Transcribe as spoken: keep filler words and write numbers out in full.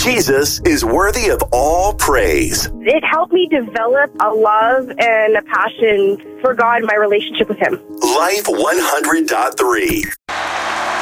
Jesus is worthy of all praise. It helped me develop a love and a passion for God and my relationship with Him. Life one hundred point three.